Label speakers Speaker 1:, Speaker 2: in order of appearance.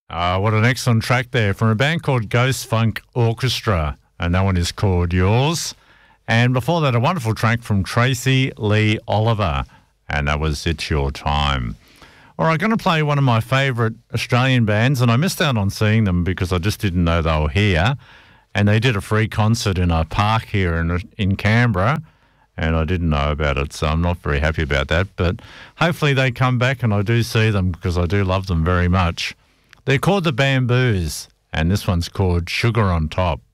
Speaker 1: What an excellent track there from a band called Ghost Funk Orchestra, and that one is called Yours. And before that, a wonderful track from Tracy Lee Oliver, and that was It's Your Time. All right, going to play one of my favourite Australian bands, and I missed out on seeing them because I just didn't know they were here. And they did a free concert in a park here in Canberra, and I didn't know about it, so I'm not very happy about that. But hopefully they come back and I do see them because I do love them very much. They're called the Bamboos, and this one's called Sugar on Top.